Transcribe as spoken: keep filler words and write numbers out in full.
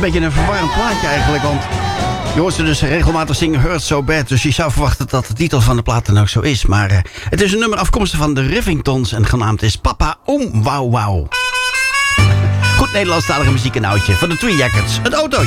beetje een verwarrend plaatje eigenlijk, want je hoort ze dus regelmatig zingen Hurt So Bad. Dus je zou verwachten dat de titel van de plaat dan ook zo is. Maar uh, het is een nummer afkomstig van de Rivingtons en genaamd is Papa Oom Wauw Wauw. Goed Nederlandstalige muziek, een oudje van de Three Jackets. Het auto.